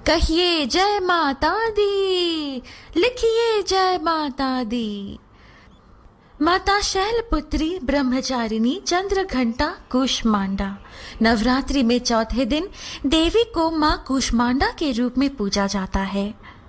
कहिए जय माता दी, लिखिए जय माता दी। माता शैलपुत्री ब्रह्मचारिणी चंद्रघंटा कूष्मांडा। नवरात्रि में चौथे दिन देवी को माँ कूष्मांडा के रूप में पूजा जाता है।